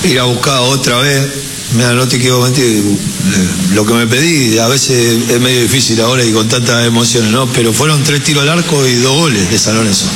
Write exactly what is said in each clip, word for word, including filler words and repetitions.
ir a buscar otra vez. Mira, no te quiero mentir, lo que me pedí a veces es medio difícil ahora y con tantas emociones, ¿no? Pero fueron tres tiros al arco y dos goles de San Lorenzo.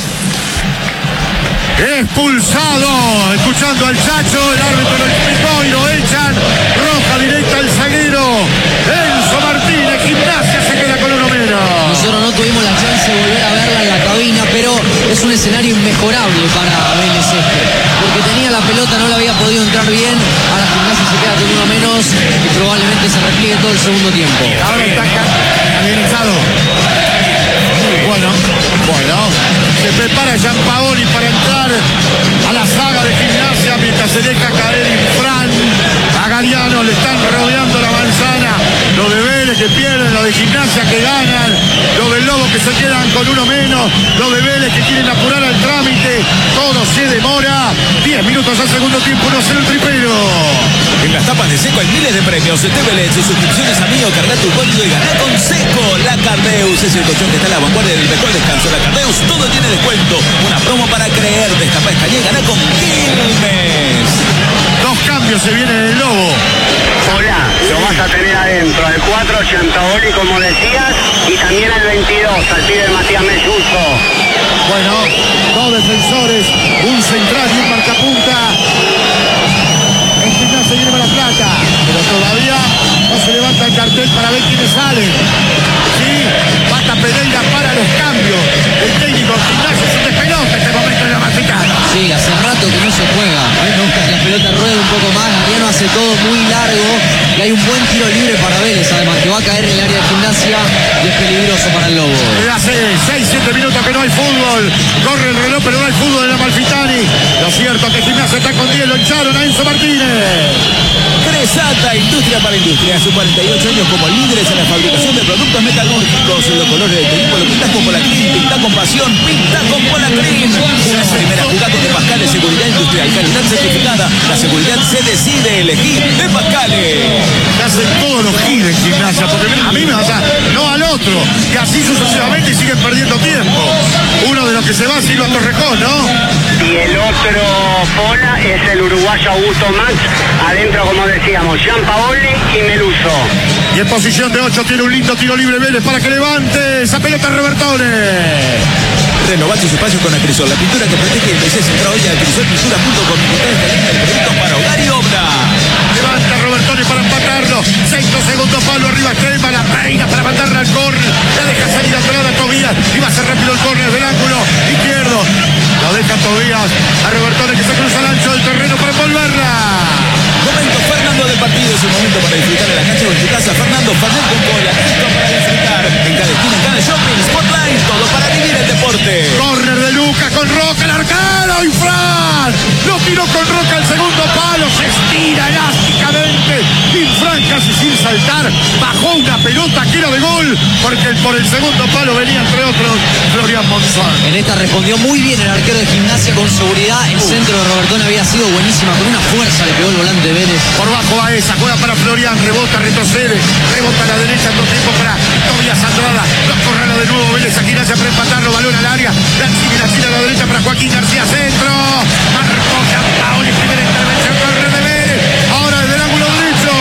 Expulsado, escuchando al Chacho, el árbitro lo explicó y lo echan. Roja directa al zaguero Enzo Martínez. Gimnasia se queda con uno menos. Nosotros no tuvimos la chance de volver a verla en la cabina, pero es un escenario inmejorable para Vélez este, porque tenía la pelota, no la había podido entrar bien. Ahora Gimnasia se queda con uno menos y probablemente se repliegue todo el segundo tiempo. Ahora está calenizado. Bueno, bueno, se prepara Gianpaoli para entrar a la saga de Gimnasia mientras se deja caer Infran. A Gariano le están rodeando la manzana. Lo de Vélez que pierden, lo de Gimnasia que ganan, lo del Lobo que se quedan con uno menos, lo de Vélez que quieren apurar al trámite. Todo se demora. diez minutos al segundo tiempo, uno cero el tripero. En las tapas de Seco hay miles de premios. T V L en sus suscripciones, amigo, carga tu código y ganá con Seco. La Cardeus es el colchón que está a la vanguardia del mejor descanso. La Cardeus todo tiene descuento. Una promo para creer. Destapa esta y ganá con Quilmes. Dos cambios se viene del Lobo. Hola, lo vas a tener adentro. El cuatro, Gianpaoli, como decías, y también el veintidós, al pibe de Matías Melluso. Bueno, dos defensores, un central y un marcapunta. El Gimnasia lleva la plata, pero todavía no se levanta el cartel para ver quiénes salen. Sí, Pata Pereira para los cambios. El técnico del Gimnasia es un despelote este momento de la Amalfitana. Sí, hace rato que no se juega. A mí me gusta que la pelota ruede un poco más. Gariano hace todo muy largo y hay un buen tiro libre para Vélez, además que va a caer en el área de Gimnasia y es peligroso para el Lobo. Hace seis siete minutos que no hay fútbol. Corre el reloj, pero no hay fútbol en la Amalfitani. Lo cierto es que Gimnasia está con diez, lo echaron a Enzo Martínez. Cresata, industria para industria. Hace cuarenta y ocho años como líderes en la fabricación de productos metalúrgicos. Los colores de tu equipo lo pintas con Polacrin, pinta con pasión, pinta con Polacrin. Una primera jugada de Pascal de seguridad industrial, calidad certificada. La seguridad se decide elegir de Pascale. Hacen todos los giros en Gimnasia, porque a mí me va a pasar, no al otro, y así sucesivamente y siguen perdiendo tiempo. Uno de los que se va, Silva Torrejón, ¿no? Y el otro Pola es el uruguayo Augusto Max, adentro, como decíamos, Gianpaoli y Melluso. Y en posición de ocho tiene un lindo tiro libre Vélez para que levante esa pelota Robertone. Renová tus espacios con Acrisol, la pintura que protege y embellece. Entra hoy a acrisol pintura punto com y esta línea de productos para hogar y obra. Levanta Robertone para empatarlo. Sexto, segundo palo, arriba extrema, la peina para mandarla al córner. La deja salir atrás a Tobías y va a ser rápido el córner del ángulo izquierdo. Lo deja Tobías a Robertone que se cruza al ancho del terreno para envolverla. Momento Fernando del partido, es el momento para disfrutar de la cancha o en tu casa. Fernando, Fernet con cola, listo para disfrutar. En cada esquina, en cada shopping, Spotlight, todo para vivir el deporte. Córner de Lucas con Roca, el arquero, Infran. Lo tiró con Roca al segundo palo, se estira elásticamente. Infran casi sin saltar, bajó una pelota que era de gol, porque por el segundo palo venía entre otros Florian Monzón. En esta respondió muy bien el arquero de Gimnasia con seguridad. El centro de Robertone había sido buenísima, con una fuerza le pegó el volante de Vélez. Por bajo va esa, juega para Florian, rebota, retrocede, rebota a la derecha, dos tiempos para Tobias Andrada, lo corrala de nuevo Vélez a Gimnasia para empatarlo, balón al área, la sigue la tira a la derecha para Joaquín García, centro, marcó Gianpaoli, primera intervención, corre de Vélez, ahora desde el ángulo derecho.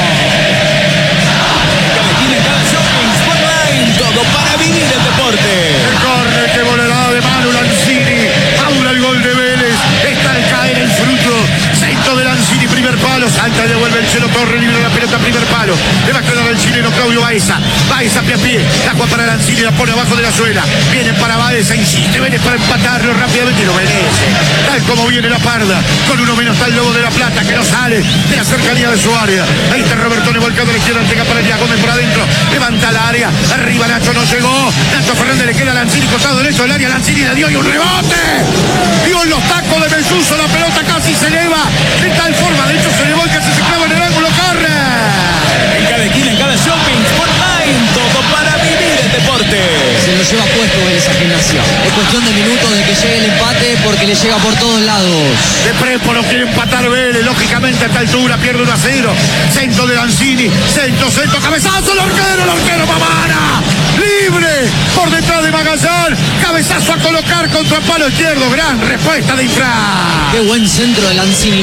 Cada esquina, en cada shopping, Spotlight, todo para vivir el deporte. El córner que volará de Manu Lanzini, aula el gol de Vélez, está al caer el fruto, centro de Lanzini, primer palo, salta y devuelve el Chelo Torre, libera la pelota, primer palo, le va a quedar el chileno Claudio Baeza, Baeza pie a pie, la juega para Lanzini, la pone abajo de la suela, viene para Baeza, insiste, Vélez para empatarlo rápidamente y lo merece, tal como viene la parda, con uno menos está el Lobo de la Plata, que no sale de la cercanía de su área, ahí está Robertone volcando a la izquierda, entrega para Elías Gómez por adentro, levanta el área, arriba Nacho no llegó, Nacho Fernández le queda a Lanzini, costado derecho del área, Lanzini le dio y un rebote, dio en los tacos de Melluso, la pelota casi se eleva, de tal forma, de hecho se elevó y casi se clava en el ángulo, corre. En cada esquina, en cada shopping, Spotlight, todo para vivir el deporte. Se lo lleva puesto Vélez a Gimnasia. Es cuestión de minutos de que llegue el empate porque le llega por todos lados. De Prepo lo quiere empatar Vélez, lógicamente a esta altura pierde uno a cero. Centro de Lanzini, centro, centro, cabezazo, el arquero, el arquero Mamana. Libre por detrás de Magallán, cabezazo a colocar contra el palo izquierdo, gran respuesta de Infran. Qué buen centro de Lanzini, ni tuvo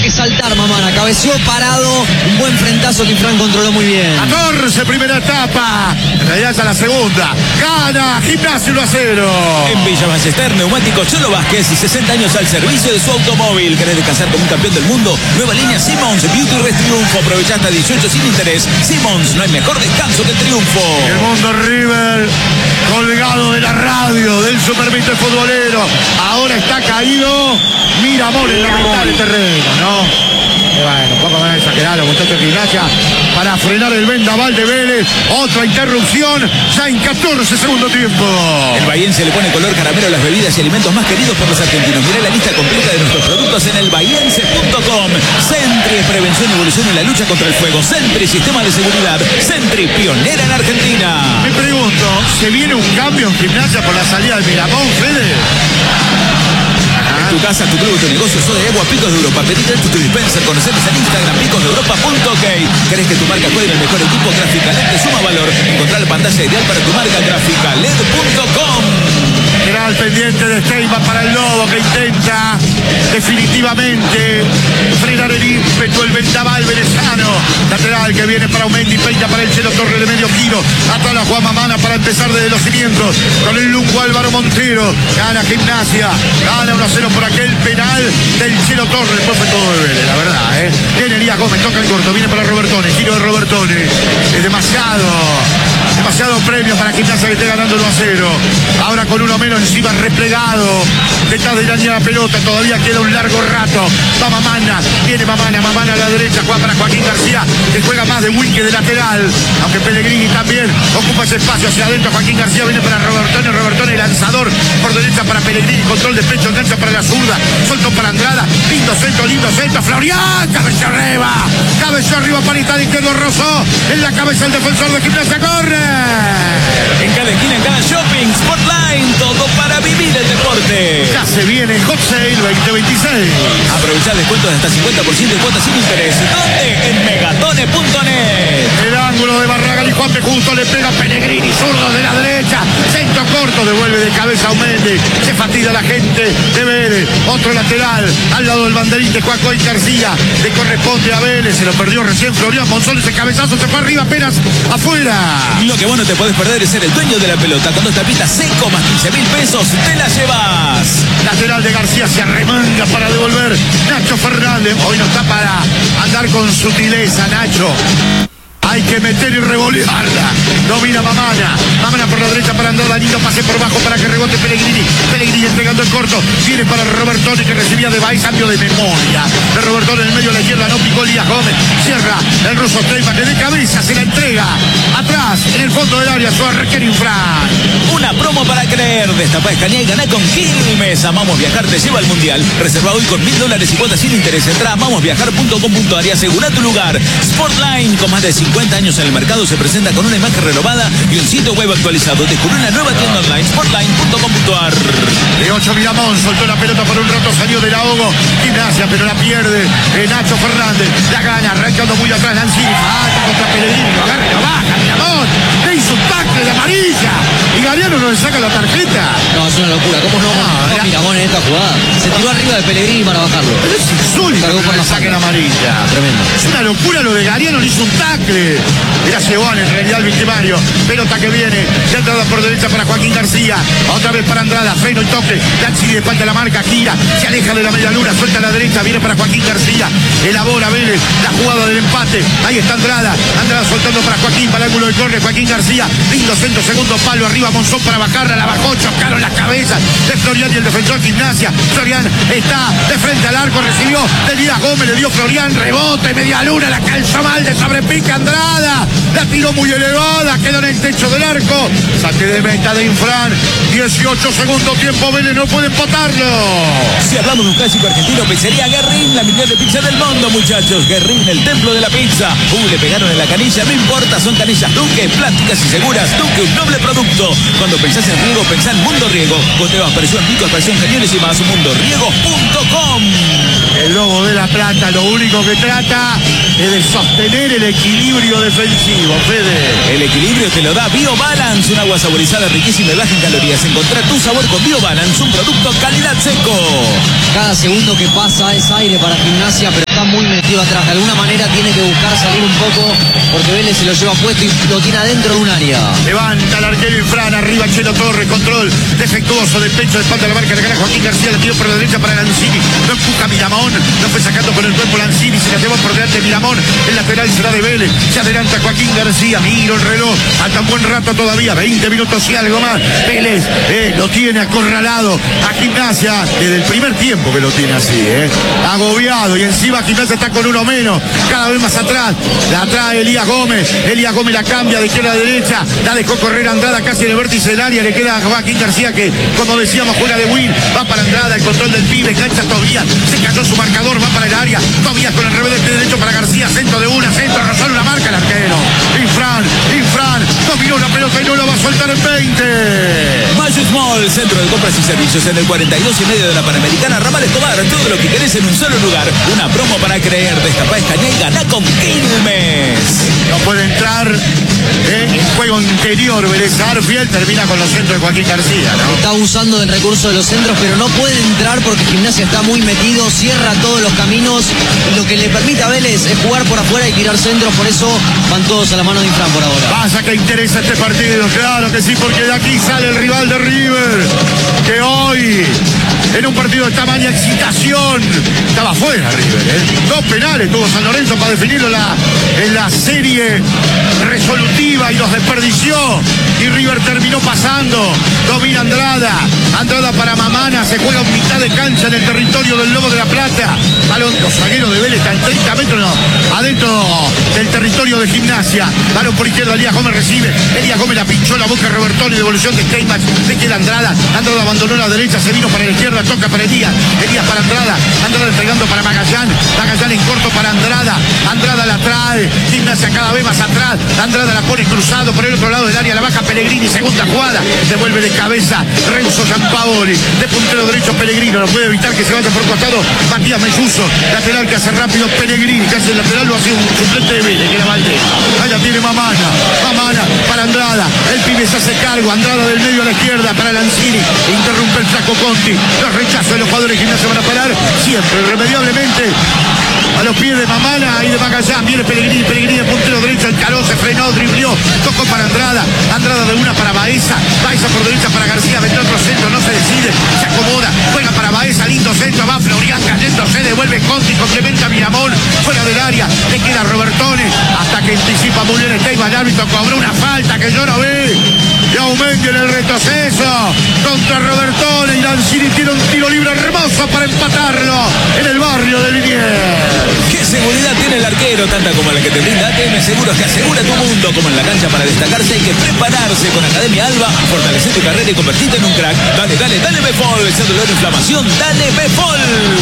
que saltar, Mamana. Cabeció parado, un buen frentazo que Fran controló muy bien. catorce, primera etapa. En realidad ya la segunda. Gana Gimnasia uno a cero. En Villa Ballester, Neumáticos Cholo Vázquez, sesenta años al servicio de su automóvil. ¿Querés descansar como un campeón del mundo? Nueva línea Simmons, Beauty Rest Triunfo. Aprovecha hasta dieciocho sin interés. Simmons, no hay mejor descanso que el triunfo. El mundo River, colgado de la radio, del supervite futbolero. Ahora está caído Miramón en la mitad del terreno, ¿no? Y bueno, un poco más exagerado, los muchachos de Gimnasia, para frenar el vendaval de Vélez. Otra interrupción, ya en catorce segundo tiempo. El bahiense le pone color caramelo a las bebidas y alimentos más queridos por los argentinos. Mirá la lista completa de nuestros productos en el bahiense punto com. Sentry, prevención y evolución en la lucha contra el fuego. Sentry, sistema de seguridad. Sentry, pionera en Argentina. Me pregunto, ¿se viene un cambio en Gimnasia por la salida de Miramón, Fede? Tu casa, tu club, tu negocio, Soda de Agua, Picos de Europa. Pedí tu tu dispenser, conocernos en Instagram, picos de europa punto ok. ¿Querés que tu marca juegue en el mejor equipo? Gráfica L E D te suma valor. Encontrar la pantalla ideal para tu marca. Gráfica L E D punto com. Será el pendiente de Steyman para el Lobo, que intenta definitivamente frenar el ímpetu, el vendaval venezano. Lateral que viene para Aumendi, peina para el Chelo Torre de medio giro. Atrás la Juan Mamana para empezar desde los cimientos. Con el Lungo Álvaro Montero. Gana Gimnasia. Gana uno a cero por aquel penal del Chelo Torre. Después fue todo de Vélez, la verdad, ¿eh? Viene Elías Gómez, toca el corto. Viene para Robertone. Giro de Robertone. Es demasiado. Demasiado premio para Gimnasia que esté ganando uno a cero. Ahora con uno menos encima replegado. Detrás de la línea de la pelota. Todavía queda un largo rato. Va Mamana. Viene Mamana. Mamana a la derecha. Juega para Joaquín García, que juega más de wing que de lateral. Aunque Pellegrini también ocupa ese espacio hacia adentro. Joaquín García viene para Robertone. Robertone lanzador por derecha para Pellegrini. Control de pecho. Engancha para la zurda. Suelto para Andrada. Lindo centro. Lindo centro. Florian. Cabeza arriba. Cabeza arriba para Itali izquierdo. Rozó en la cabeza el defensor de Gimnasia. Corre. En cada esquina, en cada shopping, Sportline, todo para vivir el deporte. Ya se viene Hot Sale veinte veintiséis. Aprovechar descuentos de hasta cincuenta por ciento de cuotas sin interés. ¿Dónde? En megatone punto net. El ángulo de Barragán y Juanpe justo le pega Pellegrini, zurdo de la derecha. Centro corto, devuelve de cabeza a Aumendi. Se fatiga la gente de Vélez. Otro lateral, al lado del banderín de Joaquín García. Le corresponde a Vélez, se lo perdió recién Florian Monzón. Ese cabezazo se fue arriba, apenas afuera. Lo que vos no te podés perder es ser el dueño de la pelota. Con dos tapitas seco más quince mil pesos, te la llevas. Lateral de García se arremanga para devolver. Nacho Fernández, hoy no está para andar con sutileza, Nacho. Hay que meter y revolearla. Domina Mamana. Mamana por la derecha para andar. Danilo pase por bajo para que rebote Pellegrini. Pellegrini entregando el corto. Viene para Robertone, que recibía de Baez. Cambio de memoria. De Robertone en el medio de la izquierda. No picó Elías Gómez. Cierra el ruso Steyman, que de cabeza se la entrega. Atrás, en el fondo del área, Suárez Fran. Una promo para creer. Destapá, escanea y ganá con Quilmes. Amamos Viajar te lleva al Mundial. Reserva hoy con mil dólares y cuotas sin interés. Entra a amamos viajar punto com punto ar y asegura tu lugar. Sportline, con más de cincuenta años en el mercado, se presenta con una imagen renovada y un sitio web actualizado. Descubre una nueva tienda online, sportline punto com punto ar. De ocho Miramón soltó la pelota por un rato, salió del ahogo. Gimnasia, pero la pierde. Eh, Nacho Fernández la gana, arrancando muy atrás. Lanzini, falta contra Pellegrini, lo agarra y lo baja. Miramón le hizo un tackle de amarilla y Galeano no le saca la tarjeta. No, es una locura. ¿Cómo no? No, no Miramón en esta jugada. Se tiró arriba de Pellegrini para bajarlo. Pero es insólito que no le saquen amarilla. Tremendo. Es una locura lo de Galeano, le hizo un tackle. Era Cebón en realidad el victimario. Pelota que viene, ya entrada por derecha para Joaquín García. Otra vez para Andrada, freno y toque. Lanzini de espalda la marca, gira, se aleja de la media luna, suelta a la derecha, viene para Joaquín García. Elabora Vélez la jugada del empate. Ahí está Andrada. Andrada soltando para Joaquín, para el ángulo de corre. Joaquín García, lindo centro, segundo palo, arriba Monzón para bajarla, la bajó, chocaron las cabezas de Florian y el defensor Gimnasia. Florian está de frente al arco, recibió de Elías Gómez, le dio Florian, rebote, media luna, la calzó mal de sobrepica Andrada. La tiró muy elevada, quedó en el techo del arco. Saque de meta de Infran. dieciocho segundos tiempo, Vélez no puede empatarlo. Si hablamos de un clásico argentino, pizzería Guerrín, la mejor de pizza del mundo, muchachos. Guerrín, el templo de la pizza. Uh, le pegaron en la canilla, no importa, son canillas Duque, plásticas y seguras. Duque, un noble producto. Cuando pensás en riego, pensá en Mundo Riego. Goteos, presión, picos, presión, cañones y más. mundo riego punto com. El Lobo de la Plata lo único que trata es de sostener el equilibrio defensivo, Fede. El equilibrio te lo da BioBalance, un agua saborizada riquísima y baja en calorías. Encontrá tu sabor con BioBalance, un producto calidad seco. Cada segundo que pasa es aire para Gimnasia, pero está muy metido atrás. De alguna manera tiene que buscar salir un poco porque Vélez se lo lleva puesto y lo tiene adentro de un área. Levanta el arquero Infran, arriba Chelo Torres, control defectuoso de pecho, de espalda a la marca, le gana Joaquín García, la tiró por la derecha para Lanzini, no empuja Miramón, no fue sacando con el cuerpo Lanzini, se la llevó por delante Miramón, el lateral será de Vélez, se adelanta Joaquín García, miro el reloj, falta un buen rato todavía, veinte minutos y algo más, Vélez eh, lo tiene acorralado a Gimnasia, desde el primer tiempo que lo tiene así, eh, agobiado, y encima Gimnasia está con uno menos, cada vez más atrás, la trae Elías Gómez, Elías Gómez la cambia de izquierda a derecha, la dejó correr Andrada casi en el vértice del área, le queda a Joaquín García que, como decíamos, juega de win, va para Andrada, el control del pibe, cancha Tobías, se cayó su marcador, va para el área, Tobías con el revés del pie derecho para García, centro de una, centro, Rosal una marca el arquero, Infran, Infran, dominó la pelota y no la va a soltar en veinte. Mayo Small, centro de compras y servicios en el cuarenta y dos y medio de la Panamericana, Ramal Escobar, todo lo que querés en un solo lugar, una promo para creer, destapá escaneá y ganá con Quilmes. No puede entrar eh, en juego interior, Vélez Arfield termina con los centros de Joaquín García, ¿no? Está usando del recurso de los centros, pero no puede entrar porque Gimnasia está muy metido, cierra todos los caminos y lo que le permite a Vélez es jugar por afuera y tirar centros, por eso van todos a la mano de Infran por ahora. Vaya que interesa este partido, claro que sí, porque de aquí sale el rival de River, que hoy, en un partido de tamaña excitación, estaba fuera River, ¿eh? Dos penales tuvo San Lorenzo para definirlo la, en la serie resolutiva y los desperdició, y River terminó pasando, domina Andrada, Andrada para Mamana, se juega en mitad de cancha en el territorio del Lobo de la Plata, balón, los zagueros de Vélez están treinta metros, no, adentro del territorio de Gimnasia, balón por izquierda, Elías Gómez recibe, Elías Gómez la pinchó la boca Robertoni, devolución de Steinbach, le queda Andrada, Andrada abandonó la derecha, se vino para la izquierda, toca para Elías, Elías para Andrada, Andrada entregando para Magallán, Magallán en corto para Andrada, Andrada la trae, Gimnasia cada vez más atrás, Andrada la pone cruzado por el otro lado del área, la baja Pellegrini, segunda jugada, devuelve de cabeza Renzo Giampaoli, de puntero derecho Pellegrino, no puede evitar que se vaya por costado Matías Melluso, lateral que hace rápido Pellegrini, que hace el lateral, lo hace un suplente de Vélez, que era Valdés, allá tiene Mamana, Mamana para Andrada, el pibe se hace cargo, Andrada del medio a la izquierda para Lanzini, interrumpe el Flaco Conti, los rechazos de los jugadores de Gimnasia van a parar, siempre, irremediablemente, a los pies de Mamana y de Magallán, viene Pellegrini, Pellegrini de puntero derecho, el caló, se frenó, driblió, tocó para Andrada, Andrada de una para Baeza, Baeza por derecha para García, vendrá otro centro, no se decide, se acomoda, juega para Baeza, lindo centro, va Florian cayendo, se devuelve Conti, complementa Miramón, fuera del área, le queda Robertone, hasta que anticipa muy bien Steinbach, el árbitro cobró una falta que yo no vi, y aumenta en el retroceso, contra Robertone, y Lanzini tiene un tiro libre hermoso para empatarlo, en el barrio de Liniers. ¿Qué seguridad tiene el arquero? Tanta como la que te brinda A T M Seguros, que asegura tu mundo. Como en la cancha, para destacarse hay que prepararse. Con Academia Alba, fortalecer tu carrera y convertirte en un crack. Dale, dale, dale Befol. Ese dolor de inflamación, dale Befol.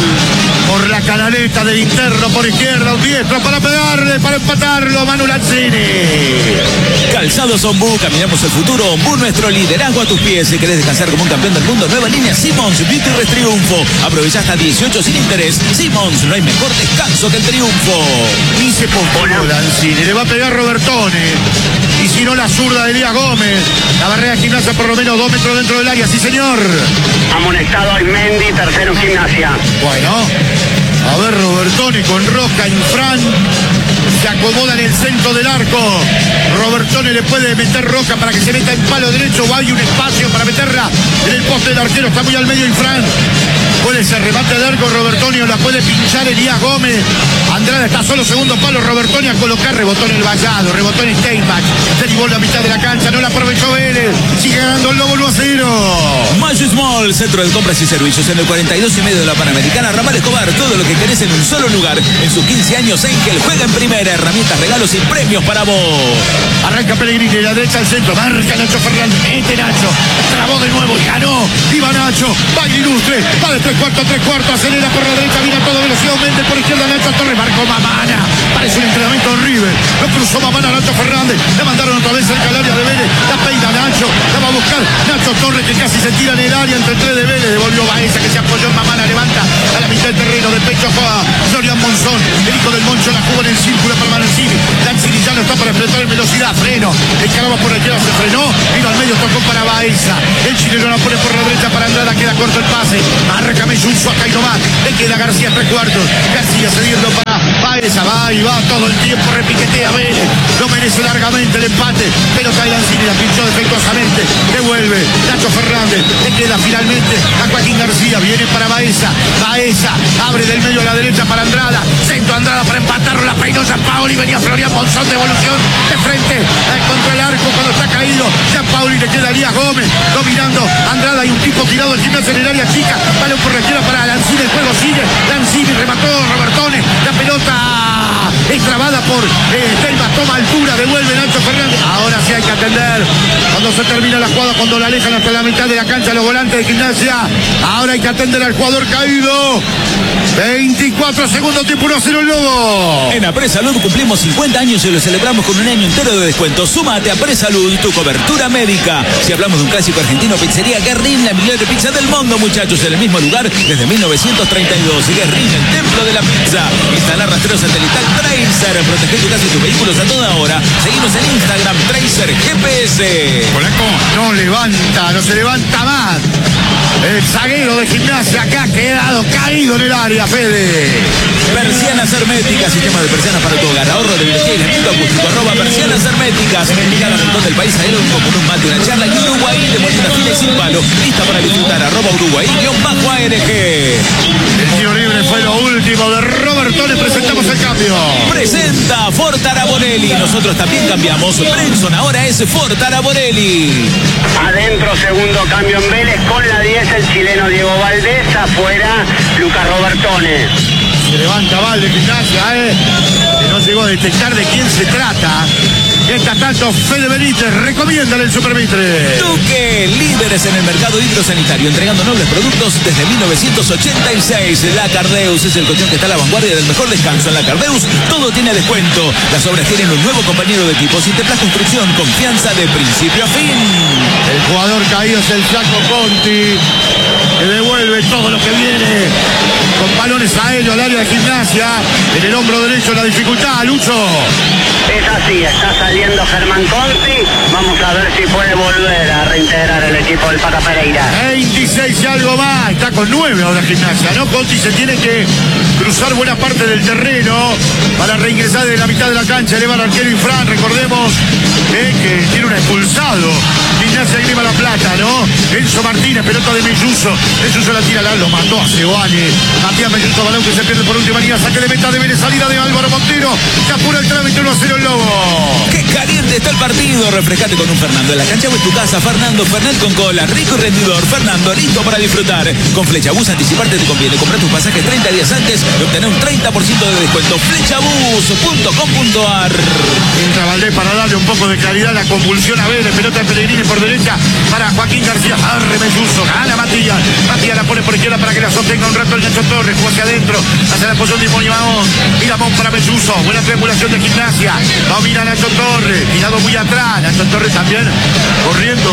Por la canaleta del interno, por izquierda, un diestro para pegarle, para empatarlo, Manu Lanzini. Calzados Ombú, caminamos el futuro. Ombú, nuestro liderazgo a tus pies. Si querés descansar como un campeón del mundo, nueva línea Simons, Beauty Rest Triunfo. Aprovecha hasta dieciocho sin interés. Simons, no hay mejor descanso que el triunfo. Y se posponó Lanzini, le va a pegar Robertone. Y si no, la zurda de Elías Gómez. La barrera de Gimnasia por lo menos dos metros dentro del área, sí señor. Amonestado Mendy, tercero Gimnasia. Bueno, a ver Robertone con Roca, Infran. Se acomoda en el centro del arco. Robertone le puede meter Roca para que se meta en palo derecho, o hay un espacio para meterla en el poste del arquero. Está muy al medio Infran. Puede ser remate de arco Robertone, o la puede pinchar Elías Gómez. Andrada está solo, segundo palo, Robertone a colocar, rebotó en el vallado, rebotó en Steinbach, derivó la mitad de la cancha, no la aprovechó Vélez, sigue ganando el Lobo uno a cero. Mayo Small, centro de compras y servicios en el cuarenta y dos y medio de la Panamericana, Ramal Escobar, todo lo que querés en un solo lugar. En sus quince años Engel juega en primera, herramientas, regalos y premios para vos. Arranca Pellegrini, la derecha al centro, marca Nacho Fernández, mete Nacho, trabó de nuevo y ganó, iba Nacho, va ilustre, va de tres cuartos a tres cuartos, acelera por la derecha, viene a toda velocidad, Méndez por izquierda, Nacho Torres, marcó Mamana, parece un entrenamiento horrible, lo cruzó Mamana, Nacho Fernández, le mandaron otra vez cerca al área de Vélez, la peina Nacho, la va a buscar Nacho Torres, que casi se tira en el área entre tres de Vélez, devolvió Baeza, que se apoyó en Mamana, levanta a la mitad del terreno, de pecho a Florian Monzón, el hijo del Moncho la jugó en el círculo para Lanzini, Lanzini ya no está para enfrentar en velocidad, freno, el caramba por la izquierda se frenó, vino al medio, tocó para Baeza, el chileno la pone por la derecha para Andrada, queda corto el pase, arranca Melluso, acá y nomás, le queda García tres cuartos, García cediendo para Baeza va y va todo el tiempo, repiquetea Vélez. No merece largamente el empate. Pelota de Lanzini, la pinchó defectuosamente. Devuelve Nacho Fernández. Le queda finalmente a Joaquín García. Viene para Baeza. Baeza abre del medio a la derecha para Andrada. Centro Andrada para empatarlo. La peinó Gianpaoli. Venía Florian Monzón de evolución de frente eh, contra el arco cuando está caído. Gianpaoli, le queda Elías Gómez dominando Andrada y un tipo tirado al gimnasio en el área chica. Balón por la izquierda para Lanzini. El juego sigue. Lanzini remató Robertone. La pelota es trabada por eh, Telma. Toma altura. Devuelve Nacho Fernández. Ahora sí hay que atender. Cuando se termina la jugada, cuando la alejan hasta la mitad de la cancha los volantes de Gimnasia. Ahora hay que atender al jugador caído. veinticuatro segundos, tiempo uno a cero el Lobo. En Apresalud cumplimos cincuenta años y lo celebramos con un año entero de descuento. Súmate a Apresalud, tu cobertura médica. Si hablamos de un clásico argentino, Pizzería Guerrín, la mejor pizza del mundo, muchachos, en el mismo lugar desde mil novecientos treinta y dos. Guerrín, el templo de la pizza. Instalar rastreo satelital Tracer. Proteger tu casa y tus vehículos a toda hora. Seguimos en Instagram, Tracer G P S. Polaco no levanta, no se levanta más. El zaguero de Gimnasia acá ha quedado caído en el área, Fede. Persianas herméticas, sistema de persianas para tu hogar, ahorro de energía y aislamiento acústico, arroba persianas herméticas. Cada rincón del país hay un común, un mate, una charla y Uruguay de molina fina y sin palo. Lista para disfrutar, arroba Uruguay, guión bajo A N G. El tiro libre fue lo último de Roberto. Le presentamos el cambio. Presenta Ford Arabonelli. Nosotros también cambiamos. Brenson ahora es Ford Arabonelli. Adentro, segundo cambio en Vélez con la diez, el chileno Diego Valdés. Afuera, Lucas Robertone. Se levanta Valde Gimnasia, eh. Que no llegó a detectar de quién se trata. Mientras tanto, Fede Benítez, recomiéndale el Supermitre. Duque, líderes en el mercado hidrosanitario, entregando nobles productos desde mil novecientos ochenta y seis. La Cardeus es el colchón que está a la vanguardia del mejor descanso. En la Cardeus todo tiene descuento. Las obras tienen un nuevo compañero de equipo. Sinterplas Construcción, confianza de principio a fin. El jugador caído es el Chaco Conti, que devuelve todo lo que viene con balones aéreos al área de Gimnasia. En el hombro derecho la dificultad, Lucho. Es así, está saliendo Germán Conti. Vamos a ver si puede volver a reintegrar el equipo del Pata Pereira. veintiséis y algo más. Está con nueve ahora Gimnasia, ¿no? Conti se tiene que cruzar buena parte del terreno para reingresar de la mitad de la cancha. Eleva al arquero Infran. Recordemos eh, que tiene un expulsado. Gimnasia Grima La Plata, ¿no? Enzo Martínez, pelota de Melluso. Melluso la tira, la, lo mandó a Cebane. Matías Melluso, balón que se pierde por última línea. Saque de meta de Vélez, salida de Álvaro Montero. Se apura el trámite, uno a cero el Lobo. ¡Qué caliente está el partido! Refrescate con un Fernando en la cancha o en tu casa. Fernando, Fernet con cola, rico y rendidor. Fernando, listo para disfrutar. Con Flechabús, anticiparte te conviene. Comprar tus pasajes treinta días antes y obtener un treinta por ciento de descuento. Flechabús punto com punto ar. Entra Valdés para darle un poco de claridad a la convulsión a Vélez. Pelota de Pellegrini por derecha para Joaquín García. Arre Melluso, gana Matías. Matías la pone por izquierda para que la sostenga un rato el Nacho Torres. Juega hacia adentro, hacia la posición de Monimaón. Miramón para Melluso. Buena triangulación de Gimnasia. Domina Nacho Torres. Tirado muy atrás. Nacho Torres también corriendo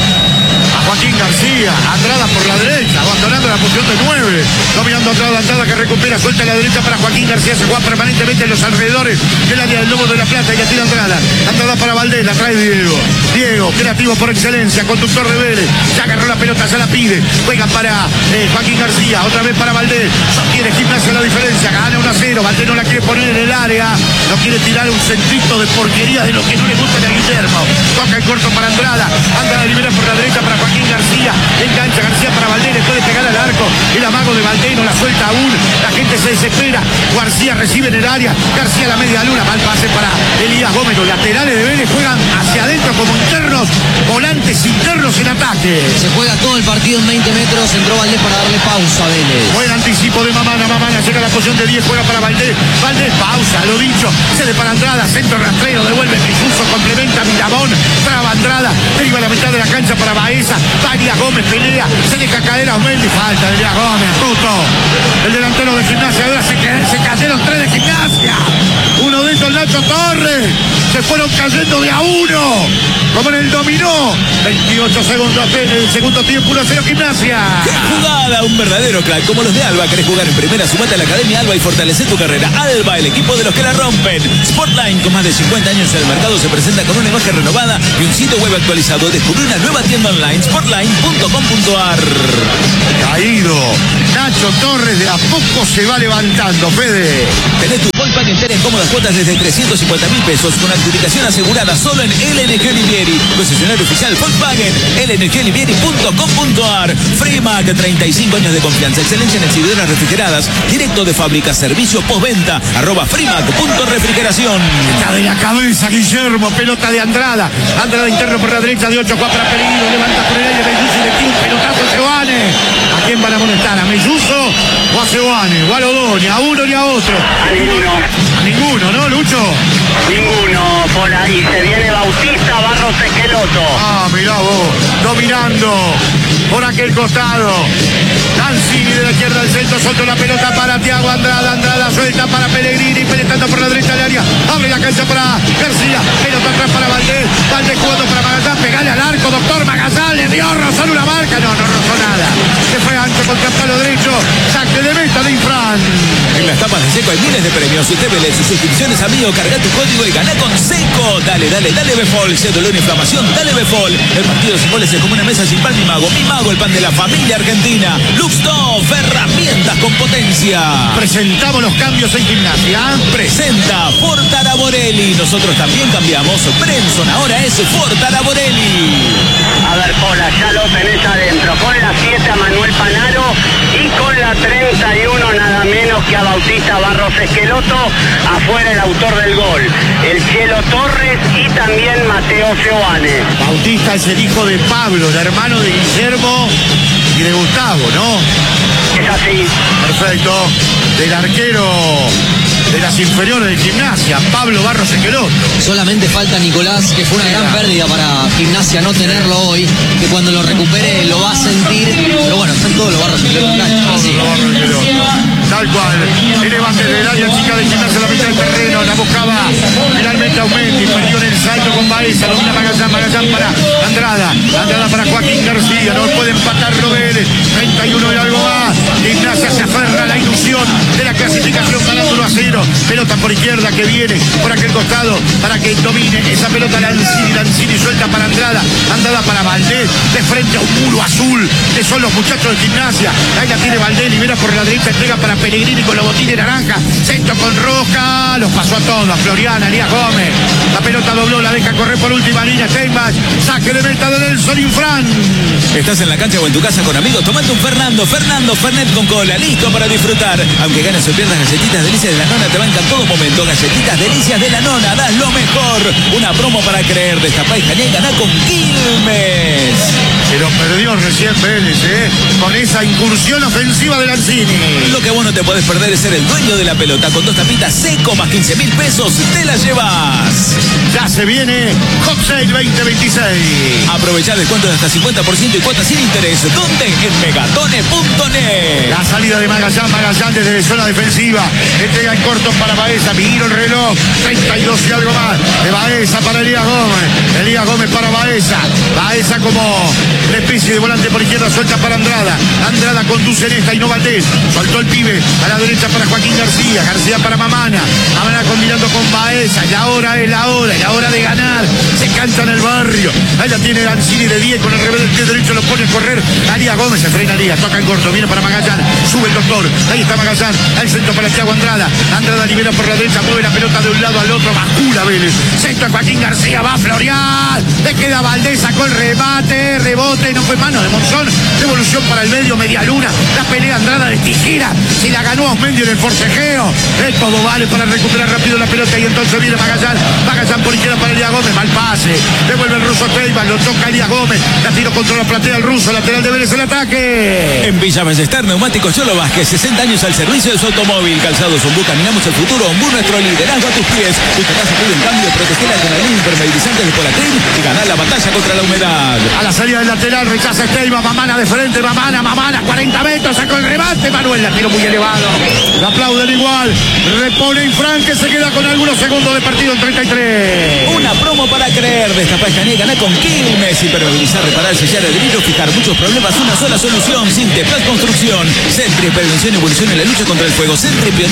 a Joaquín García. Andrada por la derecha, abandonando la posición de nueve. Dominando Andrada, Andrada que recupera, suelta a la derecha para Joaquín García. Se juega permanentemente en los alrededores del área del Lobo de la Plata. Y ya tira Andrada. Andrada para Valdés, la trae Diego. Diego, creativo por excelencia, conductor de Vélez. Ya agarró la pelota, ya la pide. Juega para eh, Joaquín García, otra vez para Valdés. Sostiene Gimnasia la diferencia, gana uno a cero. Valdés no la quiere poner en el área. No quiere tirar un centrito de porquería de lo que no le gusta a Guillermo. Toca el corto para Andrada. Andrada libera por la derecha para Joaquín García. Engancha García para Valdés, le puede pegar al arco. El amago de Valdés no la suelta aún. La gente se desespera. García recibe en el área. García a la media luna. Mal pase para Elías Gómez. Los laterales de Vélez juegan hacia adentro como internos, volantes internos en ataque. Se juega todo el partido en veinte metros. Entró Valdés para darle pausa a Vélez. Buen anticipo de Mamana. Mamana llega a la posición de diez. Juega para Valdés. Valdés, pausa, lo dicho. Cede para Andrada. Centro rastrero. Devuelve Melluso. Complementa Miramón. Traba Andrada. Deriva a la mitad de la cancha para Baeza. Elías Gómez pelea. Se deja caer a Osmendi. Falta de Elías Gómez. Justo. El delantero de Gimnasia. Ahora se, se cayeron tres de Gimnasia. Uno de ellos, Nacho Torres. Se fueron cayendo de a uno. Como en el dominó. veintiocho segundos en el segundo tiempo. uno a cero Gimnasia. ¡Qué jugada! Un verdadero crack como los de Alba. ¿Querés jugar en primera? Sumate a la Academia Alba y fortalece tu carrera. Alba, el equipo de los que la rompen. Sportline, con más de cincuenta años en el mercado, se presenta con una imagen renovada y un sitio web actualizado. Descubrí una nueva tienda online. Sportline punto com punto ar. Caído. Nacho Torres de a poco se va levantando, Fede. Tenés tu Volkswagen cómodas cuotas desde trescientos cincuenta mil pesos con adjudicación asegurada solo en L N G Olivieri, concesionario oficial Volkswagen, L N G olivieri punto com punto a r. Frimac, treinta y cinco años de confianza, excelencia en exhibidoras refrigeradas, directo de fábrica, servicio postventa, arroba frimac punto refrigeración. Está de la cabeza Guillermo, pelota de Andrada. Andrada interno por la derecha de ocho, cuatro para Pellegrino, levanta por el aire Melluso y le tira un pelotazo a Seoane. ¿A quién van a molestar? ¿A Melluso o a Seoane? O a los dos, ni a uno ni a otro. A ninguno. A ninguno, ¿no, Lucho? Ninguno por ahí. Se viene Bautista Barros Esqueloto. Ah, mirá vos, dominando por aquel costado. Lanzini de la izquierda al centro, soltó la pelota para Thiago Andrada. Andrada suelta para Pellegrini, penetrando por la derecha del área. Abre la cancha para García. Pelota atrás para Valdés. Valdés jugando para Magallán. Pegale al arco, doctor Magallán. Le dio rozar una marca. No, no rozó nada. Se fue ancho contra el palo derecho. Saque de meta de Infran. En las tapas de Seco hay miles de premios. Usted vele sus suscripciones, amigo. Carga tu código y gana con Seco. Dale, dale, dale Befol. Si es dolor, inflamación, dale Befol. El partido sin goles es como una mesa sin pan ni mago. Mi mago, el pan de la familia argentina. Luxtop, herramientas con potencia. Presentamos los cambios en Gimnasia. Presenta Ford Araborelli. Nosotros también cambiamos. Brenson ahora es Ford Araborelli. A ver, Pola, ya lo tenés adentro. Con la siete a Manuel Panaro y con la treinta y uno nada menos que a Bautista Barros Esqueloto. Afuera el autor del gol, el Cielo Torres y también Mateo Seoane. Bautista es el hijo de Pablo, el hermano de Guillermo y de Gustavo, ¿no? Es así. Perfecto. Del arquero de las inferiores de Gimnasia, Pablo Barros Esqueloto. Solamente falta Nicolás, que fue una gran pérdida para Gimnasia no tenerlo hoy, que cuando lo recupere lo va a sentir. Pero bueno, están todos los Barros Esqueloto. Todos los Barros Esqueloto. Tal cual. Elevante del área chica de Gimnasia a la mitad del terreno. La buscaba finalmente Aumendi. Perdió en el salto con Baeza. Domina Magallán. Magallán para Andrada. Andrada para Joaquín García. No puede empatar Robeles. treinta y uno y algo más. Gimnasia se aferra a la ilusión de la clasificación ganando uno a cero. Pelota por izquierda que viene por aquel costado para que domine esa pelota Lanzini. Lanzini suelta para Andrada. Andrada para Valdés. De frente a un muro azul que son los muchachos de Gimnasia. Ahí la tiene Valdés. Libera por la derecha. Entrega para Pellegrini con los botines naranja. Centro con Roja. Los pasó a todos. A Floriana, Elías Gómez. La pelota dobló. La deja correr por última línea. Steinbach. Saque de meta de Nelson Infran. Estás en la cancha o en tu casa con amigos tomando un Fernando. Fernando Fernet con cola. Listo para disfrutar. Aunque ganes o pierdas, galletitas delicias de la nona te bancan todo momento. Galletitas delicias de la nona. Das lo mejor. Una promo para creer. Destapá y jané. Ganá con Quilmes. Pero perdió recién Vélez, ¿eh? Con esa incursión ofensiva de Lanzini. Lo que vos no te podés perder es ser el dueño de la pelota. Con dos tapitas Seco más quince mil pesos te la llevas. Ya se viene Hot Sale veinte veintiséis. Aprovechar descuentos de hasta cincuenta por ciento y cuotas sin interés. ¿Dónde? En megatone punto net. La salida de Magallán, Magallán desde la zona defensiva. Entrega en corto para Baeza. Miro el reloj. treinta y dos y algo más. De Baeza para Elías Gómez. Elías Gómez para Baeza. Baeza como una especie de volante por izquierda. Suelta para Andrada. Andrada conduce en esta y no Valdés. Soltó el pibe a la derecha para Joaquín García. García para Mamana. Mamana combinando con Baeza. Y ahora es la hora. Y la hora de ganar. Se canta en el barrio. Ahí la tiene Lanzini de diez. Con el revés del pie derecho lo pone a correr. Elías Gómez se frena Elías. Toca en corto. Viene para Magallán. Sube el doctor. Ahí está Magallán. Al centro para Thiago Andrada. Andrada libera por la derecha. Mueve la pelota de un lado al otro. Bascula Vélez. Centro a Joaquín García. Va Florian. Le queda Valdés. Sacó el remate. Rebote. No fue mano de Monzón. Devolución para el medio. Media luna. La pelea Andrada de tijera. Se la ganó Osmendi en el forcejeo. Eh, todo vale para recuperar rápido la pelota. Y entonces viene Magallán. Magallán por izquierda para Elías Gómez. Mal pase. Devuelve el ruso Teiban. Lo toca Elías Gómez. La tiro contra la platea el ruso. Lateral de Vélez el ataque. En Villa Ballester, Neumáticos Cholo Vázquez. sesenta años al servicio de su automóvil. Calzados Ombú. Caminamos el futuro. Ombú nuestro liderazgo a tus pies. Tu casa pide en cambio. Proteger la adrenalina impermeabilizante de Polacrim y ganar la batalla contra la humedad. A la salida del lateral rechaza Steiban. Mamana de frente. Mamana. Mamana. cuarenta metros. Sacó el remate. Manuel la tiro muy elevado. Lo aplauden igual. Repone Infran que se queda con algunos segundos de partido en treinta y tres. Una promo para creer. Destapá y jané. Ganá con Quilmes. Impermeabilizar, reparar, sellar el brillo, fijar muchos problemas. Una sola solución. Sinteplas Construcción. Centri Prevención y Evolución en la lucha contra el fuego. Centri pionero en Argentina.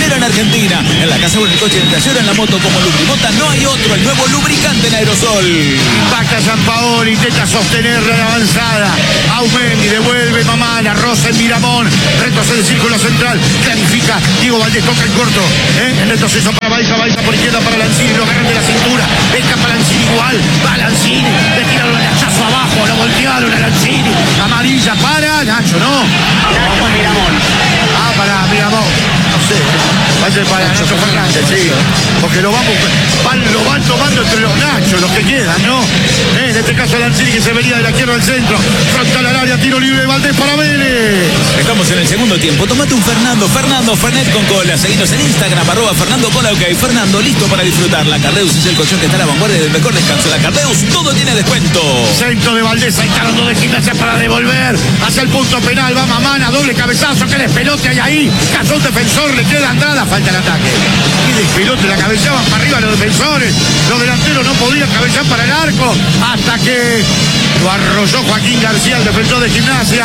Argentina. En la casa o en el coche, en el taller, en la moto, como Lubrimota, no hay otro. El nuevo lubricante en aerosol. Impacta Sampaoli, intenta sostenerla en avanzada. Aumendi devuelve Mamana, Rosa en Miramón. Retrocede el círculo central. Clarifica. Diego Valdés toca en corto. ¿eh? El retroceso para Baiza, Baiza por izquierda para Lanzini. Lo agarran de la cintura. Escapa Lanzini igual. Va Lanzini. Le tiraron el hachazo abajo. Lo voltearon a Lanzini. Amarilla para Nacho, ¿no? Nacho Miramón. Ah, para Miramón. No sé. Va a ser para Nacho, Nacho Fernández, sí. Porque lo, vamos, van, lo van tomando entre los Nachos, los que quedan, ¿no? Eh, en este caso Lanzini, que se venía de la izquierda al centro. Frontal al área, tiro libre de Valdés para Vélez. Estamos en el segundo tiempo. Tomate un Fernando, Fernando Fernet con cola. Seguinos en Instagram, arroba Fernando Cola, ok. Fernando, listo para disfrutar. La Cardeus es el colchón que está a la vanguardia del mejor descanso. La Cardeus, todo tiene descuento. Centro de Valdés, saltando de Gimnasia para devolver hacia el punto penal. Va Mamana, doble cabezazo, que despelote hay ahí. Cazó un defensor, le queda Andrada, falta el ataque. Y despelote, la cabezaban para arriba los defensores. Los delanteros no podían cabezar para el arco. Hasta que lo arrolló Joaquín García, el defensor de Gimnasia.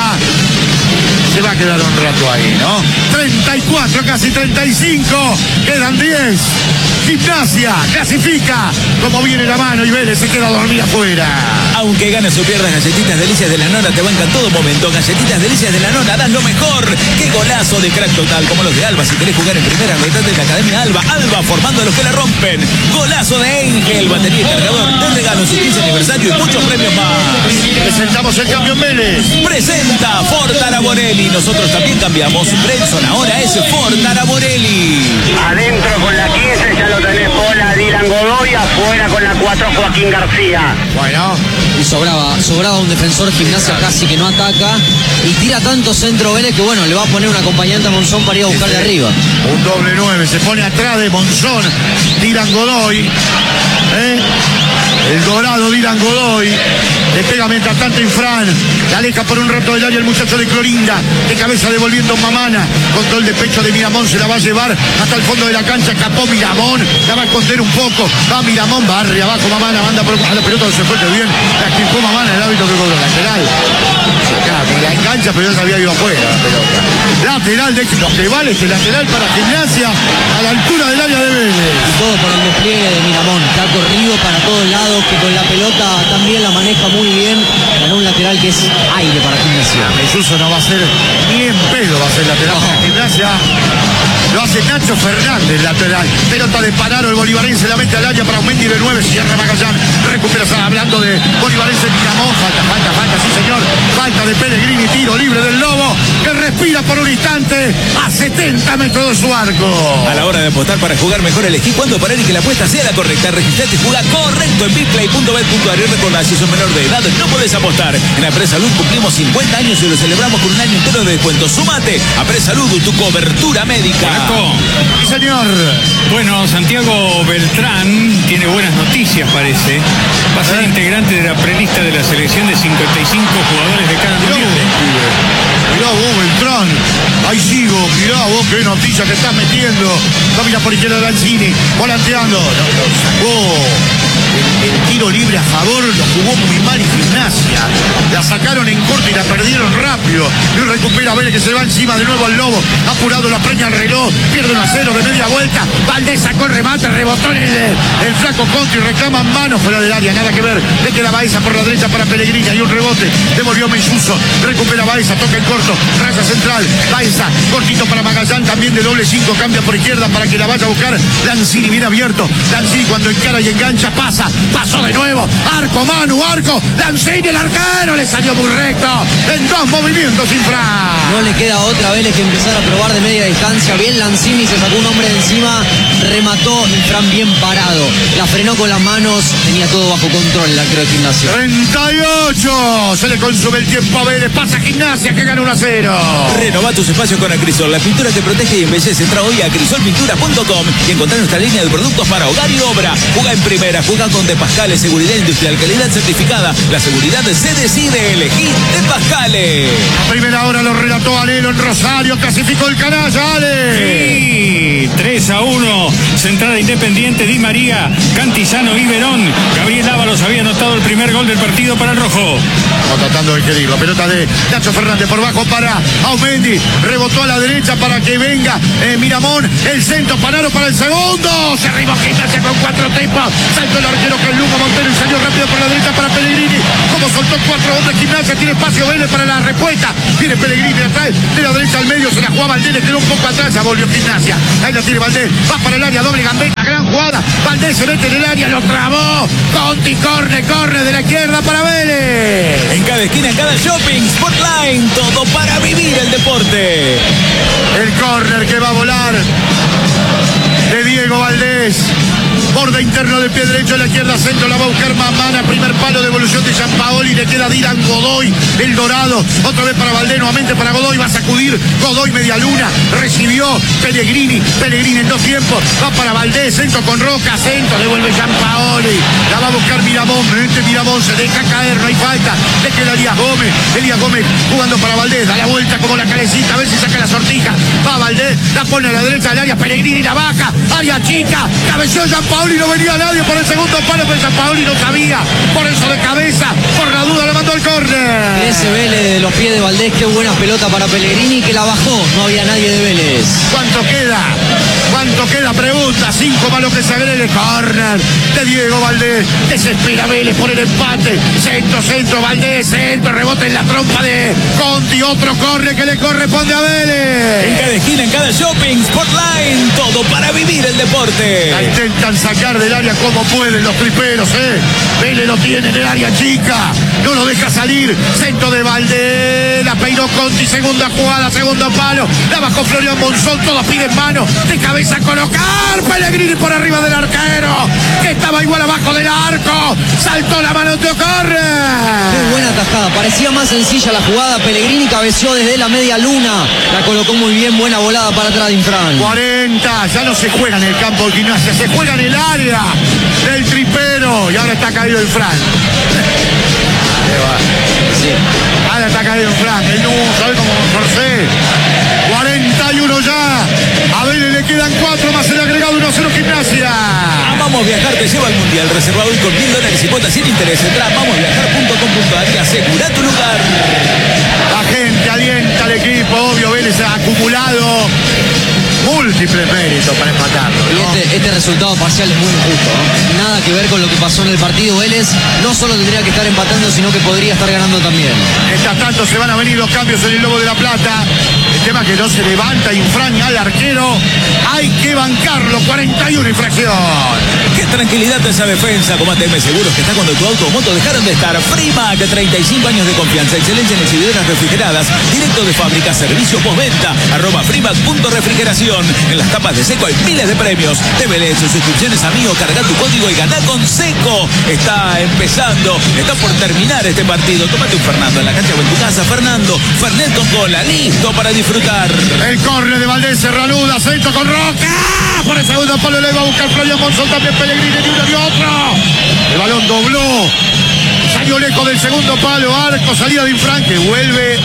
Se va a quedar un rato ahí, ¿no? treinta y cuatro, casi treinta y cinco. Quedan diez. Gimnasia clasifica. Como viene la mano y Vélez se queda dormida afuera. Aunque ganes o pierdas, Galletitas Delicias de la Nona te bancan todo momento. Galletitas Delicias de la Nona, das lo mejor. ¡Qué golazo de crack total! Como los de Alba. Si querés jugar en primera, metate en la Academia Alba. Alba, formando a los que la rompen. Golazo de Engel, batería y cargador. Te regalo en su quince aniversario y muchos premios más. Presentamos el cambio en Vélez. Presenta Ford Araborelli. Nosotros también cambiamos. Brenson ahora es Ford Araborelli. Adentro con la quince ya lo tenés, Pola, Dylan Godoy. Afuera con la cuatro, Joaquín García. Bueno. Y sobraba, sobraba un defensor. Gimnasia casi que no ataca. Y tira tanto centro Vélez que bueno, le va a poner un acompañante a Monzón para ir a buscar de arriba. Un doble nueve, se pone atrás de Monzón. Dylan Godoy. ¿Eh? El dorado Dylan Godoy. Le pega mientras tanto Infran. La aleja por un rato del área el muchacho de Clorinda. De cabeza devolviendo Mamana. Control de pecho de Miramón. Se la va a llevar hasta el fondo de la cancha. Escapó Miramón. La va a esconder un poco. Va Miramón. Barre abajo Mamana. Manda por a la pelota. Se fue bien. La esquivó Mamana. El hábito que cobró. Lateral. La engancha, pero ya se había ido afuera la pelota. Lateral de lo que vale este lateral para Gimnasia. A la altura del área de Vélez. Y todo por el despliegue de Miramón, que ha corrido para todos lados, que con la pelota también la maneja muy bien. Ganó un lateral que es aire para Gimnasia. Jesús no va a ser ni en pedo, va a ser lateral para Gimnasia. Lo hace Nacho Fernández, lateral. Pelota de Panaro, el bolivarense la mete al área para Aumendi de nueve. Cierra Magallán. Recupera, hablando de bolivarense Miramón. Falta, falta, falta, sí señor. Falta de Pellegrini, tiro libre del Lobo, que respira por un instante a setenta metros de su arco. A la hora de apostar para jugar mejor, elegí cuándo parar y que la apuesta sea la correcta. Registrate y juega correcto en bitplay punto bet punto a r. Y recordá, si sos menor de edad, no podés apostar. En Apresalud cumplimos cincuenta años y lo celebramos con un año entero de descuento. Sumate a Apresalud, tu cobertura médica. Sí, señor. Bueno, Santiago Beltrán tiene buenas noticias, parece. Va a ser ¿Eh? integrante de la prelista de la selección de cincuenta y cinco jugadores de cada mundial. Mirá vos, Beltrán. Ahí sigo. Mirá vos, qué noticia que estás metiendo. Camina por izquierda Lanzini. Volanteando. No, lo sacó. El, el tiro libre a favor lo jugó muy mal y Gimnasia. La sacaron en corto y la perdieron rápido. Y recupera Vélez, que se va encima de nuevo al Lobo. Apurado, la preña el reloj. Pierde un a cero de media vuelta. Valdés sacó el remate, rebotó en el, el flaco Conti. Reclaman manos fuera del área. Nada que ver. Le queda Baeza por la derecha para Pellegrini. Hay un rebote. Devolvió Melluso. Recupera Baeza. Toca en corto. Raya central. Baeza. Cortito para Magallán. También de doble cinco. Cambia por izquierda para que la vaya a buscar. Lanzini bien abierto. Lanzini cuando encara y engancha pasa. Pasó de nuevo. Arco, Manu, arco. Lanzini, el arquero. Le salió muy recto. En dos movimientos, Infran. No le queda otra Vélez que empezar a probar de media distancia. Bien Lanzini, se sacó un hombre de encima. Remató Infran bien parado. La frenó con las manos. Tenía todo bajo control el arquero de Gimnasia. treinta y ocho. Se le consume el tiempo a Vélez. Pasa Gimnasia que gana uno a cero. Renova tus espacios con Acrisol. La pintura que protege y embellece. Entra hoy a acrisol pintura punto com y encontrar nuestra línea de productos para hogar y obra. Juega en primera, juega con De Pascale, seguridad industrial, calidad certificada. La seguridad se decide, elegí De Pascale. A primera hora lo relató Alelo en Rosario, clasificó el canalla, Ale. Sí, tres a uno, Central Independiente, Di María, Cantillano y Verón. Gabriel Ábalos había anotado el primer gol del partido para el rojo. Estamos tratando de querir la pelota de Nacho Fernández por bajo para Aumendi, rebotó a la derecha para que venga eh, Miramón, el centro, Panaro para el segundo, se arribó Gimnasia con cuatro tiempos, saltó el arquero que es Lugo Montero y salió rápido por la derecha para Pellegrini, como soltó cuatro hombres Gimnasia, tiene espacio Vélez para la respuesta, viene Pellegrini atrás, de la derecha al medio, se la jugaba Valdés, le quedó un poco atrás, ya volvió Gimnasia, ahí la tiene Valdés, va para el área, doble gambeta, gran jugada, Valdés se mete en el área, lo trabó, Conti, corre, corre de la izquierda para Vélez. En cada esquina, en cada shopping, Sportline, todo para vivir el deporte. El córner que va a volar de Diego Valdés. Borde interno del pie derecho, de la izquierda centro, la va a buscar Mamana, primer palo, devolución de Gianpaoli, le queda Dylan Godoy, el dorado, otra vez para Valdés, nuevamente para Godoy, va a sacudir, Godoy media luna, recibió Pellegrini, Pellegrini en dos tiempos, va para Valdés, centro con Roca, centro, devuelve Gianpaoli, la va a buscar Miramón, este Miramón se deja caer, no hay falta, le queda Elías Gómez, Elías Gómez jugando para Valdés, da la vuelta como la calecita, a ver si saca la sortija, va Valdés, la pone a la derecha del área, Pellegrini la baja, área chica, cabeció Gianpaoli, no venía nadie por el segundo palo, pero Gianpaoli no sabía, por eso de cabeza, por la duda le mandó el córner. Ese Vélez de los pies de Valdés, qué buena pelota para Pellegrini que la bajó, no había nadie de Vélez. ¿Cuánto queda? ¿Cuánto queda? Pregunta, cinco malos que se agrede, córner de Diego Valdés, desespera Vélez por el empate, centro, centro, Valdés, centro, rebote en la trompa de Conti, otro córner que le corresponde a Vélez. En cada esquina, en cada shopping, Sportline, todo para vivir el deporte. La intentan sacar del área como pueden los triperos, ¿eh? Vélez lo tiene en el área chica, no lo deja salir, centro de Valdés, la peinó Conti, segunda jugada, segundo palo, la bajó Florian Monzón, todos piden mano, de cabeza a colocar, Pellegrini por arriba del arquero, que estaba igual abajo del arco, saltó la mano de Ocorre. Qué buena tajada, parecía más sencilla la jugada, Pellegrini cabeció desde la media luna, la colocó muy bien, buena volada para atrás de Infran. cuarenta, ya no se juega en el campo de Gimnasia, se juega en el área del tripero, y ahora está caído el Fran. Sí. Ahora está caído el Fran, el Nubo, ¿sabe cómo José? cuarenta y uno ya, a Vélez le quedan cuatro más el agregado, uno a cero Gimnasia. Vamos Viajar te lleva al Mundial, reservado hoy con mil dólares y cuotas sin interés. Entra a vamos viajar punto com punto a r y asegura tu lugar. La gente alienta al equipo, obvio, Vélez ha acumulado múltiples méritos para empatarlo, ¿no? Y este, este resultado parcial es muy injusto, ¿no? Nada que ver con lo que pasó en el partido. Vélez no solo tendría que estar empatando, sino que podría estar ganando también. Mientras tanto se van a venir los cambios en el Lobo de la Plata. El tema que no se levanta Infran al arquero. Hay que bancarlo, cuarenta y uno infracción. Qué tranquilidad de esa defensa, como A T M Seguros, que está cuando tu auto o moto dejaron de estar. Frimac, treinta y cinco años de confianza, excelencia en exhibidoras refrigeradas, directo de fábrica, servicio postventa, arroba frimac punto refrigeración. En las tapas de Seco hay miles de premios. T V L, sus suscripciones amigo, carga tu código y ganá con Seco. Está empezando, está por terminar este partido. Tómate un Fernando en la cancha o en tu casa. Fernando, Fernet con cola, listo para disfrutar. El córner de Valdés se reanuda, centro con Roca. Por el segundo palo le va a buscar Florian Monzón, también Pellegrini de uno y otro. El balón dobló, salió lejos del segundo palo, arco, salida de Infran, que vuelve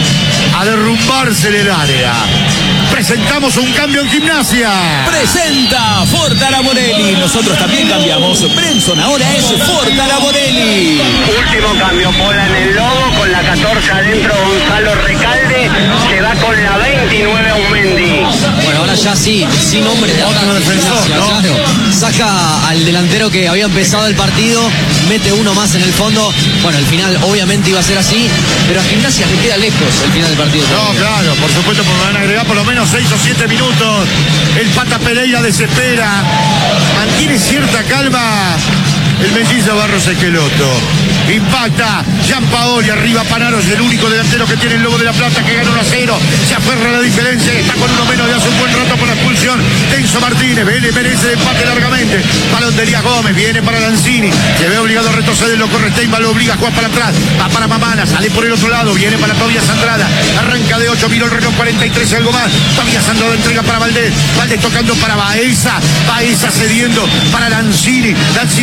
a derrumbarse en el área. Presentamos un cambio en Gimnasia. Presenta Ford Araborelli. Nosotros también cambiamos. Brenson ahora es Ford Araborelli. Último cambio, Pola en el Lobo, con la catorce adentro Gonzalo Recalde, se va con la veintinueve Aumendi. Bueno, ahora ya sí, sin hombre de Otro defensor, ¿no? claro. Saca al delantero que había empezado el partido, mete uno más en el fondo. Bueno, el final obviamente iba a ser así, pero a Gimnasia le queda lejos el final del partido. No, todavía. claro, por supuesto, porque van a agregar por lo menos seis o siete minutos. El Pata Pereira desespera, mantiene cierta calma el mellizo Barros Esqueloto. Impacta Gianpaoli, arriba Panaros, el único delantero que tiene el Lobo de la Plata, que gana uno a cero. Se aferra a la diferencia, está con uno menos de hace un buen rato por la expulsión. Tenso Martínez, Vélez merece el empate largamente. Balón de Elías Gómez, viene para Lanzini, se ve obligado a retroceder, lo corre Steinman, lo obliga a jugar para atrás, va para Mamana, sale por el otro lado, viene para Tobias Andrada, arranca de ocho, miró el reloj, cuarenta y tres y algo más. Tobias Andrada entrega para Valdés, Valdés tocando para Baeza, Baeza cediendo para Lanzini, Lanzini le quiere por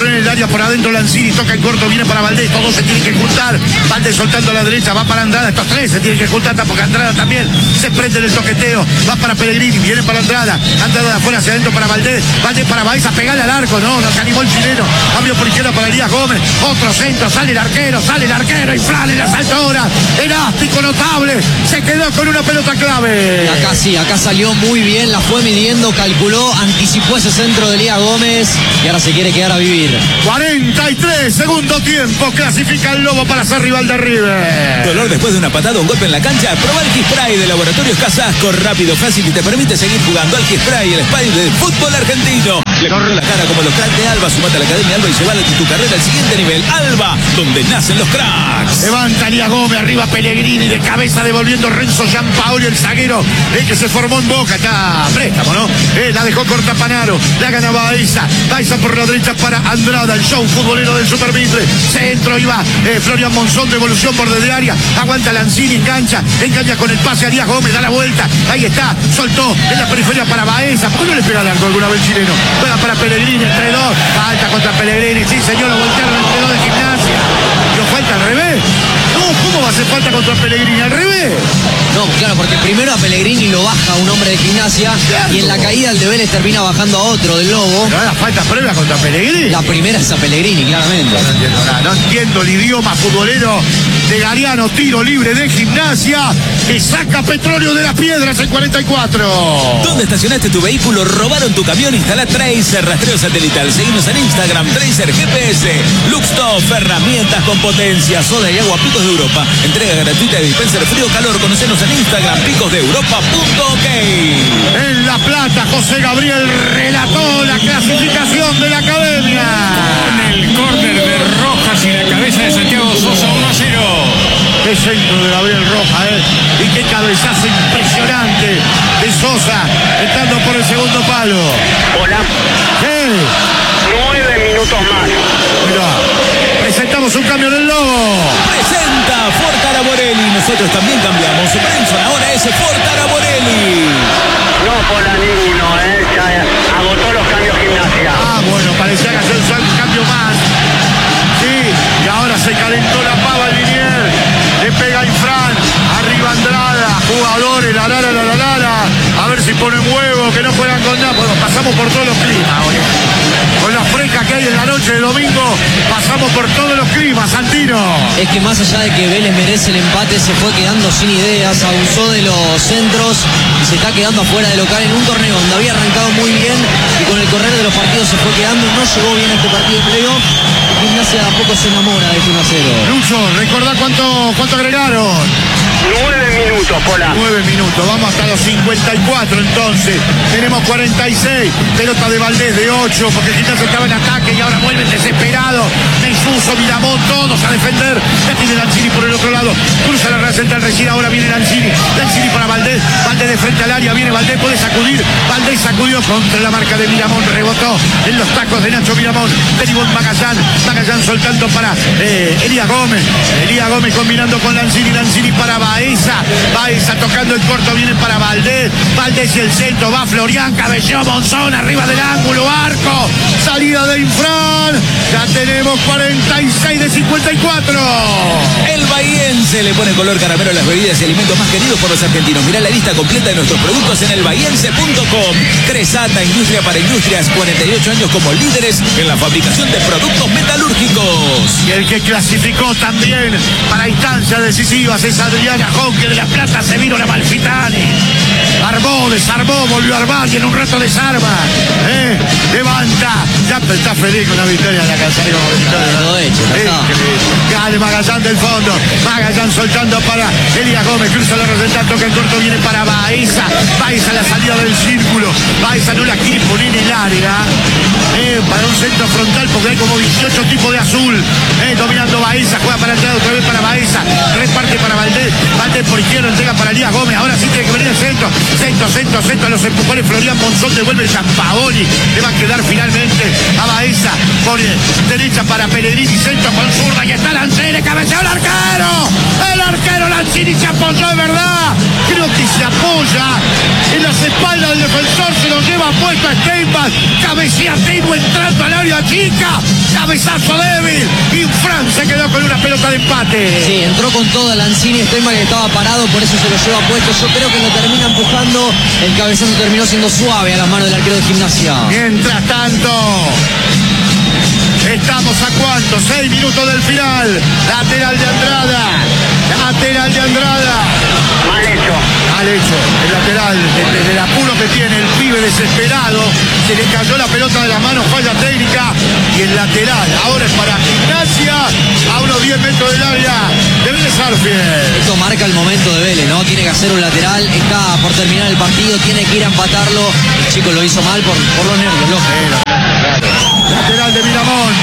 correr en el área por adentro Lanzini, toca en corto, viene para Valdés, todos se tienen que juntar. Valdés soltando a la derecha, va para Andrada, estos tres se tienen que juntar, porque Andrada también se prende en el toqueteo, va para Pellegrini, viene para Andrada, Andrada de afuera hacia adentro para Valdés, Valdés para Baeza, pegale al arco, no, no se animó el chileno, abrió por izquierda para Elías Gómez, otro centro, sale el arquero, sale el arquero, y Fran en las alturas, elástico notable, se quedó con una pelota clave. Acá sí, acá salió muy bien, la fue midiendo, calculó, anticipó ese centro de Elías Gómez y ahora se quiere quedar a vivir. cuarenta y tres, segundo tiempo, clasifica el Lobo para ser rival de River. Dolor después de una patada o un golpe en la cancha. Proba el Alquispray de Laboratorios Casasco, rápido, fácil y te permite seguir jugando. Alquispray, el spray del fútbol argentino. Le corre la cara como los cracks de Alba. Sumate a la Academia Alba y lleva tu carrera al siguiente nivel. Alba, donde nacen los cracks. Levanta Elías Gómez, arriba Pellegrini, de cabeza devolviendo Renzo Giampaoli, el zaguero, el que se formó en Boca, está préstamo, ¿no? Eh, la dejó corta Panaro, la gana Baeza, Baeza por la derecha para Andrada, el show futbolero del Supermitre, centro iba eh, Florian Monzón, devolución por desde área, aguanta Lanzini, engancha, engancha con el pase a Elías Gómez, da la vuelta, ahí está, soltó en la periferia para Baeza, ¿por qué no le pega al arco alguna vez chileno? Juega para Pellegrini, entre dos, falta contra Pellegrini, sí señor, lo voltearon entre dos de Gimnasia, ¿no falta al revés? No, ¿cómo va a hacer falta contra Pellegrini? ¿Al revés? No, claro, porque primero a Pellegrini lo baja un hombre de Gimnasia, claro, y en la caída el de Vélez termina bajando a otro del Lobo. ¿No la falta previa contra Pellegrini? La primera es a Pellegrini, claramente. No entiendo nada, no entiendo el idioma futbolero de Gariano, tiro libre de Gimnasia, que saca Petróleo de las Piedras en cuarenta y cuatro. ¿Dónde estacionaste tu vehículo? ¿Robaron tu camión? Instala Tracer, rastreo satelital. Seguimos en Instagram, Tracer G P S. Luxtop, herramientas con potencia, soda y agua Picos de Europa. Entrega gratuita de dispenser frío calor. Conocenos en Instagram, picos de europa punto ok. En La Plata, José Gabriel relató la clasificación de la Academia. Con el córner de Rojas y la cabeza de Santiago Sosa, uno a cero. Qué centro de Gabriel Rojas, ¿eh? Y qué cabezazo impresionante de Sosa, entrando por el segundo palo. Hola. ¿Qué? Nueve minutos más. Mirá, presentamos un cambio del Lobo. Presenta Ford Caraborelli. Nosotros también cambiamos. Benson ahora es Ford Caraborelli. No por la ninguno, ¿eh? Ya agotó los cambios Gimnasia. Ah, bueno, parecía que hacer un cambio más. Sí, y ahora se calentó la pava el Linier. Le pega Infran, arriba Andrada, jugadores, la la la la la la. A ver si ponen huevo, que no juegan con nada. Bueno, pasamos por todos los climas, oye. Con la fresca que hay en la noche de domingo, pasamos por todos los climas, Santino. Es que más allá de que Vélez merece el empate, se fue quedando sin ideas, abusó de los centros y se está quedando afuera de local en un torneo donde había arrancado muy bien y con el correr de los partidos se fue quedando, no llegó bien a este partido de playoff. Gimnasia a poco se enamora de este uno a cero. Lucho, recordá cuánto, cuánto agregaron. Nueve minutos, Pola. Nueve minutos, vamos hasta los cincuenta y cuatro entonces. Tenemos cuarenta y seis, pelota de Valdés de ocho, porque Gimnasia estaba en ataque y ahora vuelven desesperados. Mensuso, Miramón, todos a defender. Ya tiene Lanzini por el otro lado. Cruza la red central, recién ahora viene Lanzini. Lanzini para Valdés. Valdés de frente al área, viene Valdés, puede sacudir. Valdés sacudió contra la marca de Miramón, rebotó en los tacos de Nacho Miramón. Derivó en Magallán. Magallán soltando para eh, Elías Gómez. Elías Gómez combinando con Lanzini. Lanzini para Baeza. Baeza tocando el corto, viene para Valdés. Valdés y el centro, va Florian, cabeceó Monzón arriba del ángulo, arco. Salida de Infran. Ya tenemos cuarenta y seis de cincuenta y cuatro. El bahiense le pone color caramelo a las bebidas y alimentos más queridos por los argentinos. Mirá la lista completa de nuestros productos en el bahiense punto com. Cresata, industria para industrias, cuarenta y ocho años como líderes en la fabricación de productos metalúrgicos. Y el que clasificó también para instancias decisivas es Adriana Jonque de La Plata. Se vino la Malfitani. Armó, desarmó, volvió a armar y en un rato desarma. ¿Eh? Levanta. Ya está feliz con la victoria de la Casario. Todo hecho, Gane Magallán del fondo. Magallán soltando para Elías Gómez. Cruza la representante, toca el corto, viene para Baeza. Baeza a la salida del círculo. Baeza no la quiere poner en el área. Eh, para un centro frontal porque hay como dieciocho tipos de azul. Eh, dominando Baeza, juega para atrás otra vez para Baeza. Reparte para Valdés. Valdés por izquierda, entrega para Elías Gómez. Ahora sí tiene que venir el centro. Centro, centro, centro. Los empujones. Florian Monzón devuelve el Giampaoli. Le va a quedar finalmente a Baeza. Por derecha para Pellegrini. Centro con zurda. Y está Lanzini. Cabeceó el arquero. El arquero Lanzini se apoyó de verdad. Creo que se apoya en las espaldas del defensor. Se lo lleva puesto a Steinbach. Cabecea Steinbach. Vino entrando al área chica. Cabezazo débil. Y Fran se quedó con una pelota de empate. Sí, entró con toda Lanzini. Steinbach estaba parado, por eso se lo lleva puesto. Yo creo que lo termina empujando. El cabezazo terminó siendo suave a las manos del arquero de Gimnasia. Mientras tanto, estamos a cuánto, seis minutos del final. Lateral de Andrada. Lateral de Andrada. Mal hecho. Mal hecho. El lateral, desde el apuro que tiene el pibe desesperado, se le cayó la pelota de las manos, falla técnica. Y el lateral ahora es para Gimnasia, a unos diez metros del área de Vélez Sarsfield. Esto marca el momento de Vélez, ¿no? Tiene que hacer un lateral, está por terminar el partido, tiene que ir a empatarlo. El chico lo hizo mal por, por los nervios, lógico. Lateral de Miramón.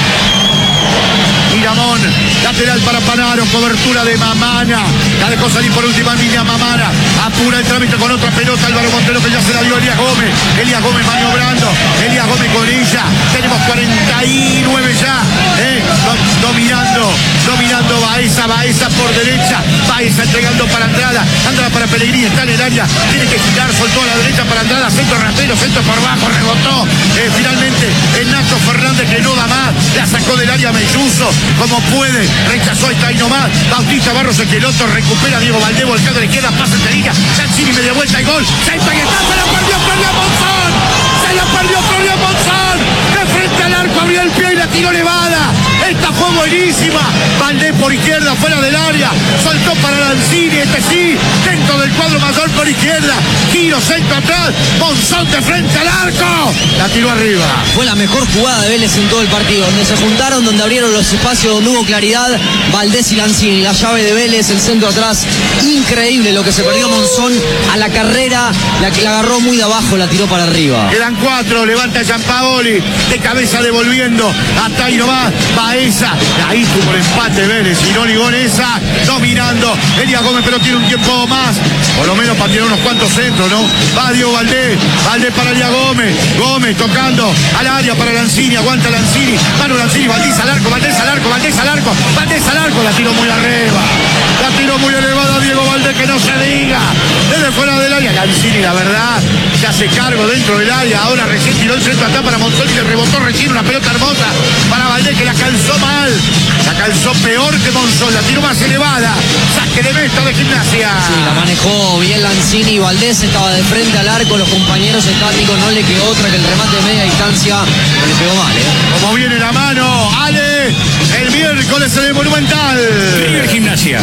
Miramón, lateral para Panaro, cobertura de Mamana. La dejó salir por última línea Mamana. Apura el trámite con otra pelota. Álvaro Montero que ya se la dio a Elías Gómez. Elías Gómez maniobrando. Elías Gómez con ella. Tenemos cuarenta y nueve ya. Eh, dominando, dominando Baeza. Baeza por derecha. Baeza entregando para Andrada. Andrada para Pellegrini. Está en el área. Tiene que girar. Soltó a la derecha para Andrada. Centro rastrero. Centro por bajo. Rebotó. Eh, finalmente el Nacho Fernández que no da más. La sacó del área Melluso. Como puede, rechazó, está ahí nomás. Bautista Barros Esqueloto, recupera Diego Valdés, volcado a la izquierda, pasa entre líneas. Lanzini media vuelta y gol. Se está, se lo perdió Florian Monzón. Se lo perdió Florian Monzón. De frente al arco, abrió el pie y la tiró elevada. Esta fue buenísima. Valdés por izquierda, fuera del área. Soltó para Lanzini, este sí, dentro del cuadro mayor por izquierda. Giro, centro atrás. Monzón de frente al arco. La tiró arriba. Fue la mejor jugada de Vélez en todo el partido, donde se juntaron, donde abrieron los espacios, donde hubo claridad. Valdés y Lanzini, la llave de Vélez, el centro atrás. Increíble lo que se perdió Monzón a la carrera, la que la agarró muy de abajo, la tiró para arriba. Quedan cuatro, levanta Gianpaoli, de cabeza devolviendo, hasta ahí nomás, Baeza, ahí tuvo el empate Vélez, y no ligó esa, dominando, Elías Gómez, pero tiene un tiempo más, por lo menos para tirar unos cuantos centros, ¿no? Va Diego Valdés, Valdés para Elías Gómez, Gómez tocando al área para Lanzini, aguanta Lanzini, Manu Lanzini, Valdés al arco, Valdés al arco, Valdés al arco, Valdés al arco, la tiró muy arriba, la tiró muy elevada Diego Valdés, que no se diga, desde fuera del área, Lanzini, la verdad, se hace cargo dentro del área, ahora recién tiró el centro acá para Monzón y le rebotó recién una pelota hermosa para Valdés, que la calzó mal, la calzó peor que Monzón, la tiró más elevada, saque de meta de Gimnasia. Sí, la manejó bien Lanzini, Valdés estaba de frente al arco, los compañeros estáticos, no le quedó otra que el remate de media distancia, no le pegó mal, ¿eh? Como viene la mano, Ale, el miércoles en el Monumental. River Gimnasia.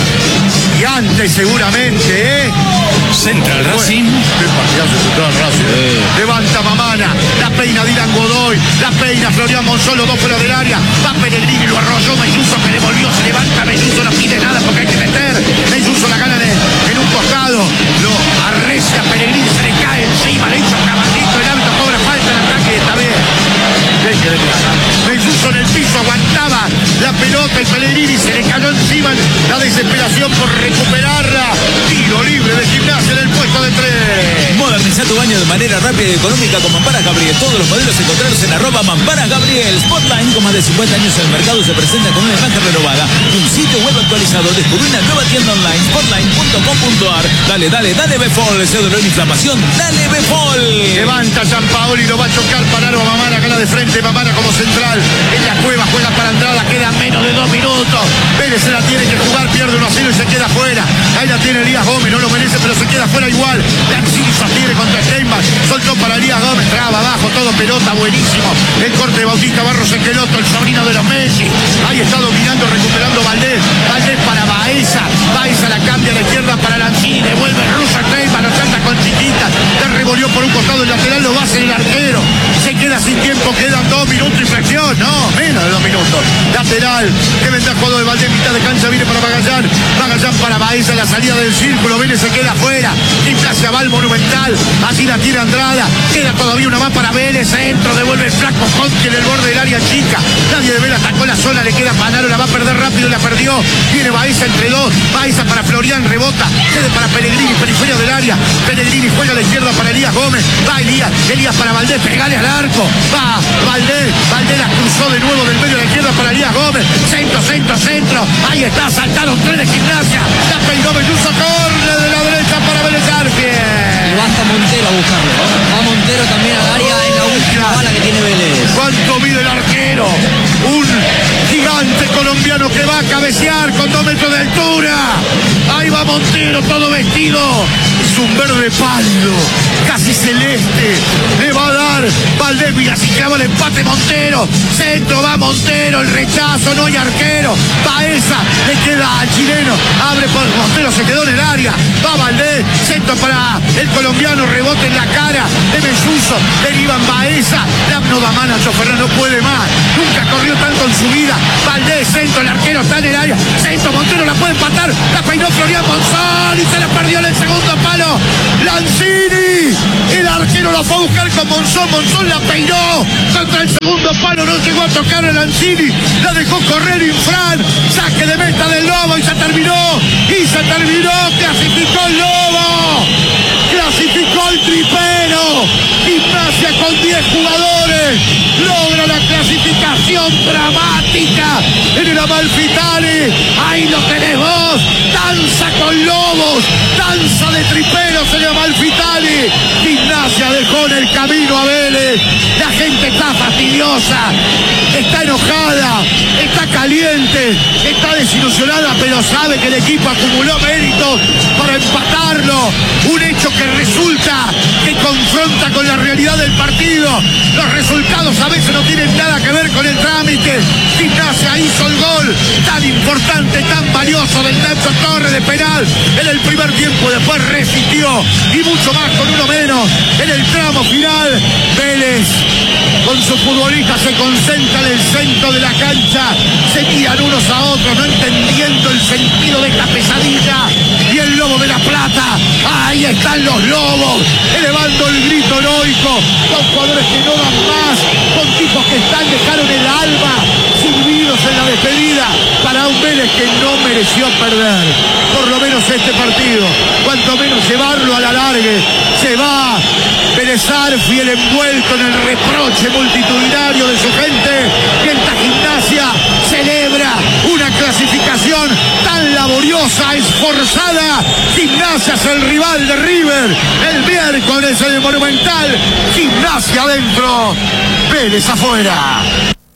Y antes seguramente, ¿eh? Central Racing. Qué partidazo Central Racing. Eh. Levanta Mamana, la peina Dylan Godoy, la peina Florian Monzón, los dos fuera del área. Va Pellegrini, lo arrolló Melluso, que le volvió, se levanta Melluso, no pide nada porque hay que meter. Melluso la gana de, en un costado, lo arrecia Pellegrini, se le cae encima, le hizo caballito, el árbitro cobra falta en ataque esta vez. Melluso en el piso, aguantaba la pelota y Pellegrini se le cayó encima la desesperación por recuperarla. Tiro libre de Gimnasia en el puesto de tres. Moderniza tu baño de manera rápida y económica con Mamparas Gabriel. Todos los modelos encontrados en arroba Mamparas Gabriel. Spotline, con más de cincuenta años en el mercado, se presenta con una imagen renovada y un sitio web actualizado. Descubrí una nueva tienda online, spotline punto com punto ar. Dale, dale, dale Befol. Ese dolor e inflamación, dale Befol. Levanta Gianpaoli, lo va a chocar Panaro a Mamana, gana de frente Mamana como central. En la cueva juega para Andrada, queda menos de dos minutos. Vélez se la tiene que jugar, pierde uno a cero y se queda fuera. Ahí la tiene Elías Gómez, no lo merece, pero se queda fuera igual. Lanzini sostiene contra Steinbach, soltó para Elías Gómez, traba abajo, todo pelota, buenísimo. El corte de Bautista Barros Esqueloto, el sobrino de los Messi. Ahí está dominando, recuperando Valdés. Valdés para Baeza. Baeza la cambia a la izquierda para Lanzini, devuelve el ruso Steinbach, lo trata con chiquita. Le revolvió por un costado el lateral, lo va a hacer el arquero. Se queda sin tiempo, quedan dos minutos y fracción. No, menos de dos minutos. Lateral, que vendrá jugador de Valdés, mitad de cancha, viene para Magallán. Magallán para Baeza, la salida del círculo, Vélez se queda afuera. Gimnasia va al Monumental, así la tira Andrada. Queda todavía una más para Vélez, centro, devuelve el flaco Conti en el borde del área chica. Nadie de Vélez atacó la zona, le queda Panaro, la va a perder rápido, la perdió. Viene Baeza entre dos, Baeza para Florian, rebota, cede para Pellegrini, periferia del área. Pellegrini juega a la izquierda para Elías Gómez. Va Elías, Elías para Valdés, pegale al arco. Va Valdés, Valdés la cruzó de nuevo del medio a la izquierda para Elías Gómez. Centro, centro, centro. Ahí está, saltaron tres de Gimnasia. La peinó Melluso, corre de la derecha para Vélez Sarsfield. Y basta Montero a buscarlo, ¿no? Va Montero también al área en la última bala que tiene Vélez. ¿Cuánto Montero que va a cabecear con dos metros de altura. Ahí va Montero, todo vestido. Es un verde pálido, casi celeste. Le va a dar Valdés, mira, si clava el empate Montero. Centro, va Montero, el rechazo, no hay arquero. Baeza, le queda al chileno. Abre por Montero, se quedó en el área. Va Valdés, centro para el colombiano, rebote en la cara de Melluso. Derivan Baeza, no da más Nacho Fernández, no puede más. Nunca corrió tanto en su vida. Valdés, centro, el arquero está en el área. Centro, Montero la puede empatar. La peinó Florian Monzón y se la perdió en el segundo palo. Lanzini, el arquero la fue a buscar con Monzón. Monzón la peinó contra el segundo palo. No llegó a tocar a Lanzini. La dejó correr Infran. Saque de meta del Lobo y se terminó. Y se terminó. Clasificó el Lobo. Clasificó el Tripero. Gimnasia con diez jugadores. Logra la clasificación dramática en el Amalfitani. Ahí lo tenés vos. Danza con lobos. Danza de triperos en el Amalfitani. Gimnasia dejó en el camino a Vélez. La gente está fastidiosa. Está enojada. Está caliente. Está desilusionada, pero sabe que el equipo acumuló méritos para empatarlo. Un hecho que resulta que confronta con la realidad del partido. Los resultados a veces no tienen nada que ver con el trámite. Gimnasia hizo el gol tan importante, tan valioso del Nacho Torres de penal en el primer tiempo. Después resistió y mucho más con uno menos en el tramo final. Vélez con sus futbolistas se concentra en el centro de la cancha. Se tiran unos a otros, no entendiendo el sentido de esta pesadilla. Y el Lobo de la Plata, ahí están los Lobos, elevando el grito heroico. Con jugadores que no dan más, con tipos que están, dejaron el alma silbidos en la despedida para un Vélez que no mereció perder por lo menos este partido, cuanto menos llevarlo a la largue. Se va Vélez Arfiel envuelto en el reproche multitudinario de su gente, mientras Gimnasia celebra una clasificación tan laboriosa, esforzada. Gimnasia es el rival de River el miércoles en el Monumental. Gimnasia adentro, Vélez afuera.